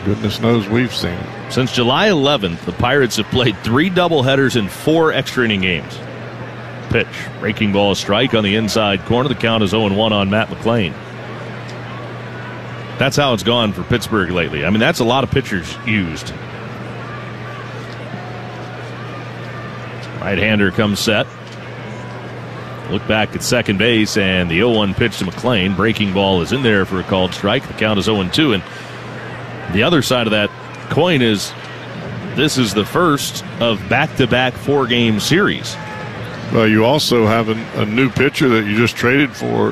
goodness knows we've seen. Since July 11th, the Pirates have played 3 doubleheaders and 4 extra inning games. Pitch, breaking ball, strike on the inside corner. The count is 0-1 on Matt McLain. That's how it's gone for Pittsburgh lately. I mean, that's a lot of pitchers used. Right-hander comes set. Look back at second base, and the 0-1 pitch to McLain. Breaking ball is in there for a called strike. The count is 0-2. And the other side of that coin is this is the first of back-to-back 4-game series. Well, you also have a new pitcher that you just traded for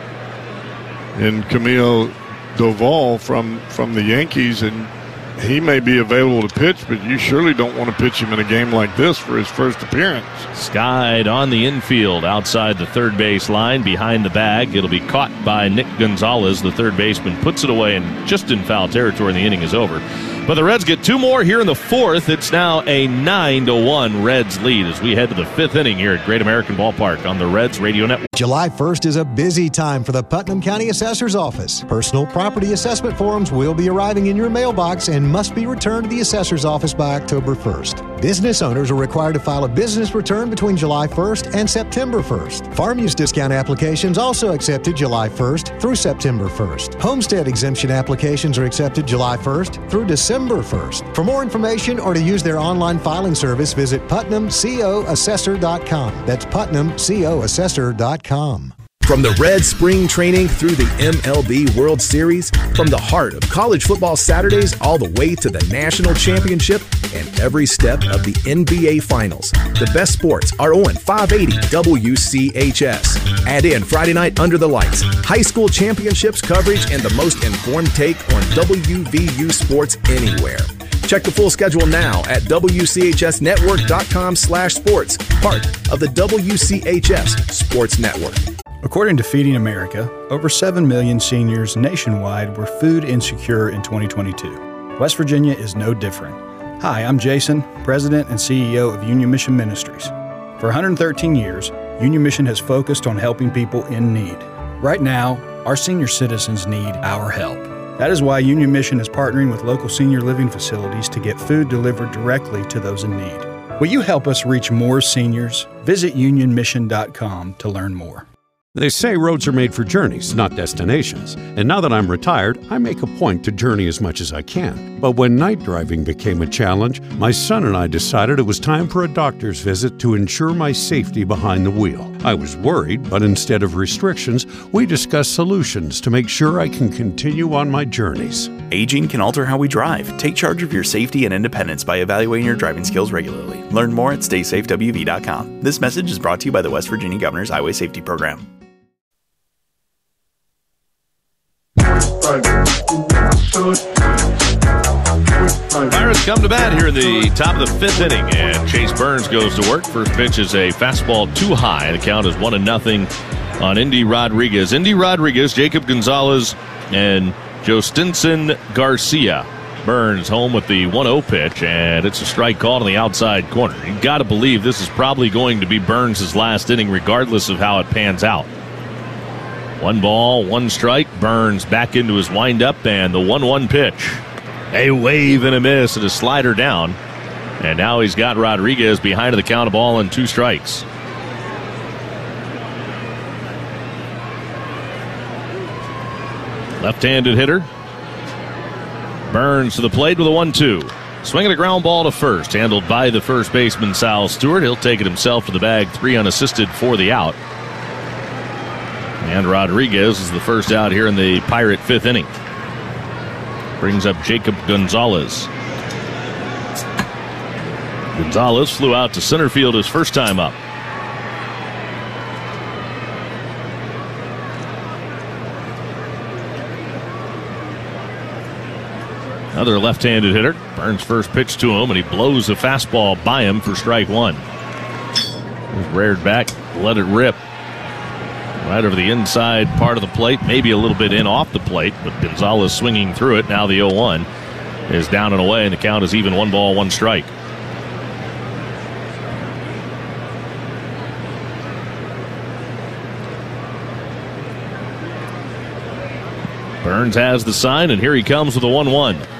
in Camilo Doval from the Yankees, and he may be available to pitch, but you surely don't want to pitch him in a game like this for his first appearance. Skied on the infield outside the third base line behind the bag. It'll be caught by Nick Gonzalez. The third baseman puts it away and just in foul territory, and the inning is over. But the Reds get 2 more here in the 4th. It's now a 9-1 Reds lead as we head to the 5th inning here at Great American Ballpark on the Reds Radio Network. July 1st is a busy time for the Putnam County Assessor's Office. Personal property assessment forms will be arriving in your mailbox and must be returned to the Assessor's Office by October 1st. Business owners are required to file a business return between July 1st and September 1st. Farm use discount applications also accepted July 1st through September 1st. Homestead exemption applications are accepted July 1st through December 1st. For more information or to use their online filing service, visit PutnamCOAssessor.com. That's PutnamCOAssessor.com. From the Reds spring training through the MLB World Series, from the heart of college football Saturdays all the way to the national championship and every step of the NBA Finals, the best sports are on 580 WCHS. Add in Friday night under the lights, high school championships coverage, and the most informed take on WVU sports anywhere. Check the full schedule now at WCHSnetwork.com/sports, part of the WCHS Sports Network. According to Feeding America, over 7 million seniors nationwide were food insecure in 2022. West Virginia is no different. Hi, I'm Jason, President and CEO of Union Mission Ministries. For 113 years, Union Mission has focused on helping people in need. Right now, our senior citizens need our help. That is why Union Mission is partnering with local senior living facilities to get food delivered directly to those in need. Will you help us reach more seniors? Visit unionmission.com to learn more. They say roads are made for journeys, not destinations. And now that I'm retired, I make a point to journey as much as I can. But when night driving became a challenge, my son and I decided it was time for a doctor's visit to ensure my safety behind the wheel. I was worried, but instead of restrictions, we discussed solutions to make sure I can continue on my journeys. Aging can alter how we drive. Take charge of your safety and independence by evaluating your driving skills regularly. Learn more at StaySafeWV.com. This message is brought to you by the West Virginia Governor's Highway Safety Program. Pirates come to bat here in the top of the 5th inning, and Chase Burns goes to work. First pitch is a fastball too high. The count is 1-0 on Indy Rodriguez. Indy Rodriguez, Jacob Gonzalez, and Jostinson Garcia. Burns home with the 1-0 pitch, and it's a strike called on the outside corner. You've got to believe this is probably going to be Burns' last inning, regardless of how it pans out. 1 ball, 1 strike. Burns back into his windup, and the 1-1 pitch. A wave and a miss and a slider down. And now he's got Rodriguez behind the count of 2 strikes. Left-handed hitter. Burns to the plate with a 1-2. Swinging a ground ball to first, handled by the first baseman, Sal Stewart. He'll take it himself to the bag, 3 unassisted for the out. And Rodriguez is the first out here in the Pirate 5th inning. Brings up Jacob Gonzalez. Gonzalez flew out to center field his first time up. Another left-handed hitter. Burns' first pitch to him, and he blows a fastball by him for strike 1. He's reared back, let it rip. Right over the inside part of the plate, maybe a little bit in off the plate, but Gonzalez swinging through it. Now the 0-1 is down and away, and the count is even 1 ball, 1 strike. Burns has the sign, and here he comes with a 1-1.